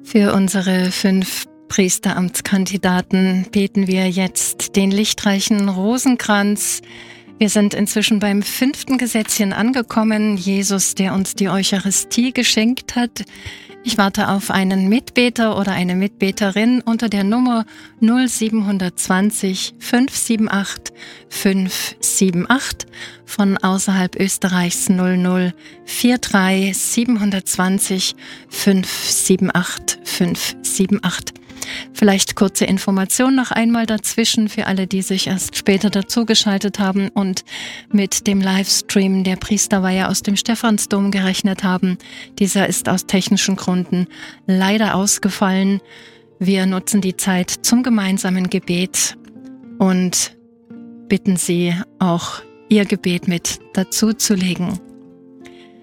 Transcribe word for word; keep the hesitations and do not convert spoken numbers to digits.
Für unsere fünf Priesteramtskandidaten beten wir jetzt den lichtreichen Rosenkranz. Wir sind inzwischen beim fünften Gesetzchen angekommen, Jesus, der uns die Eucharistie geschenkt hat. Ich warte auf einen Mitbeter oder eine Mitbeterin unter der Nummer null sieben zwei null fünf sieben acht fünf sieben acht, von außerhalb Österreichs null null vier drei sieben zwei null fünf sieben acht fünf sieben acht. Vielleicht kurze Information noch einmal dazwischen für alle, die sich erst später dazugeschaltet haben und mit dem Livestream der Priesterweihe aus dem Stephansdom gerechnet haben. Dieser ist aus technischen Gründen leider ausgefallen. Wir nutzen die Zeit zum gemeinsamen Gebet und bitten Sie auch, Ihr Gebet mit dazuzulegen.